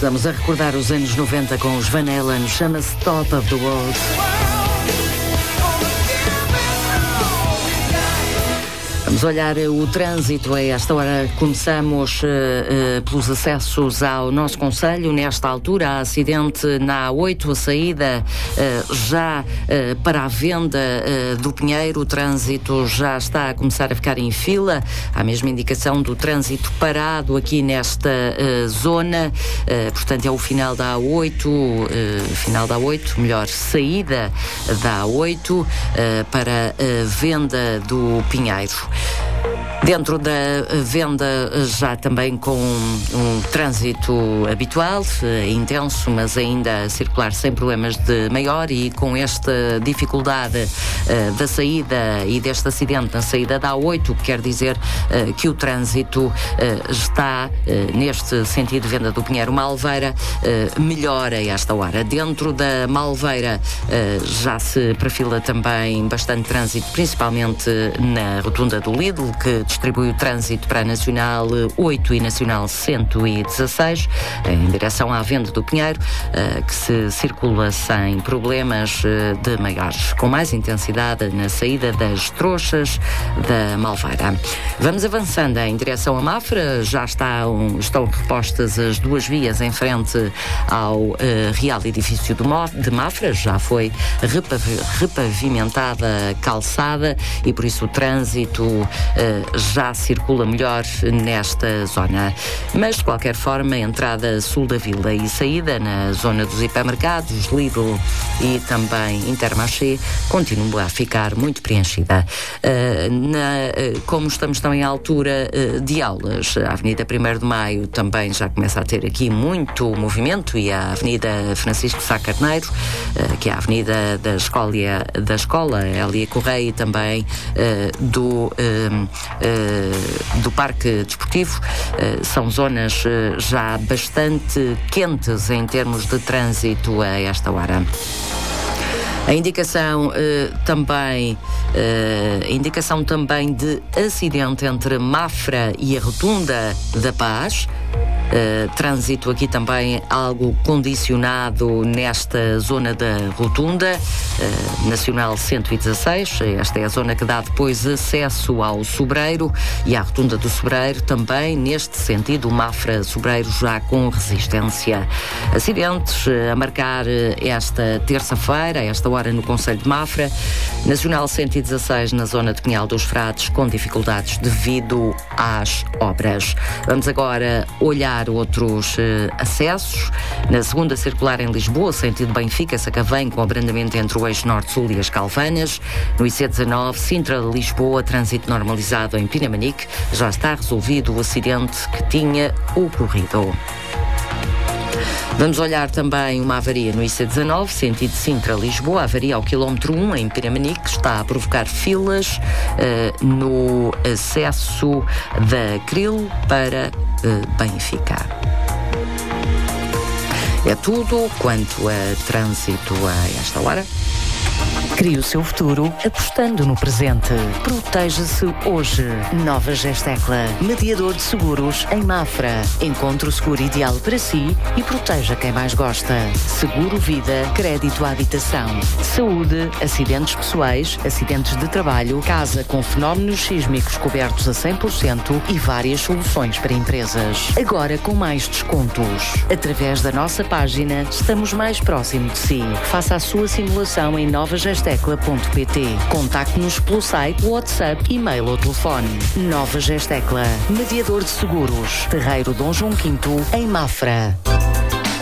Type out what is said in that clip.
Estamos a recordar os anos 90 com os Van Halen, chama-se Top of the World. Vamos olhar o trânsito a esta hora. Começamos pelos acessos ao nosso concelho. Nesta altura, há acidente na A8, a saída já para a venda do Pinheiro. O trânsito já está a começar a ficar em fila. Há a mesma indicação do trânsito parado aqui nesta zona. Portanto, é o final da A8, melhor, saída da A8 para a venda do Pinheiro. Dentro da venda, já também com um trânsito habitual, intenso, mas ainda a circular sem problemas de maior, e com esta dificuldade da saída e deste acidente na saída da A8, o que quer dizer que o trânsito está neste sentido de venda do Pinheiro Malveira, melhora a esta hora. Dentro da Malveira já se perfila também bastante trânsito, principalmente na rotunda do Lidl, que distribui o trânsito para a Nacional 8 e Nacional 116, em direção à venda do Pinheiro, que se circula sem problemas de maiores, com mais intensidade na saída das Trouxas da Malveira. Vamos avançando em direção a Mafra, já estão repostas as duas vias em frente ao Real Edifício de Mafra, já foi repavimentada a calçada e por isso o trânsito já circula melhor nesta zona. Mas, de qualquer forma, a entrada sul da vila e saída na zona dos hipermercados, Lidl e também Intermarché, continua a ficar muito preenchida. Como estamos também à altura de aulas, a Avenida 1º de Maio também já começa a ter aqui muito movimento, e a Avenida Francisco Sá Carneiro, que é a Avenida da Escola Hélia Correia, e também do Parque Desportivo, são zonas já bastante quentes em termos de trânsito a esta hora. A indicação também de acidente entre Mafra e a Rotunda da Paz. Trânsito aqui também algo condicionado nesta zona da Rotunda, Nacional 116. Esta é a zona que dá depois acesso ao Sobreiro, e à Rotunda do Sobreiro também neste sentido, Mafra-Sobreiro já com resistência. Acidentes a marcar esta terça-feira, a esta hora no concelho de Mafra. Nacional 116 na zona de Pinhal dos Frades, com dificuldades devido às obras. Vamos agora olhar outros acessos. Na segunda circular em Lisboa, sentido Benfica-Sacavém, com abrandamento entre o eixo norte-sul e as Calvanas. No IC19, Sintra-Lisboa, trânsito normalizado em Pinamanique. Já está resolvido o acidente que tinha ocorrido. Vamos olhar também uma avaria no IC19, sentido Sintra-Lisboa, avaria ao quilómetro 1 em Pinamanique, está a provocar filas no acesso da Cril para Benfica. É tudo quanto a trânsito a esta hora. Crie o seu futuro apostando no presente. Proteja-se hoje. Nova Gestecla, mediador de seguros em Mafra. Encontre o seguro ideal para si e proteja quem mais gosta. Seguro vida, crédito à habitação, saúde, acidentes pessoais, acidentes de trabalho, casa com fenómenos sísmicos cobertos a 100% e várias soluções para empresas. Agora com mais descontos. Através da nossa página, estamos mais próximo de si. Faça a sua simulação em novagestecla.pt. Contacte-nos pelo site, WhatsApp, e-mail ou telefone. Nova Gestecla, mediador de seguros. Terreiro Dom João V, em Mafra.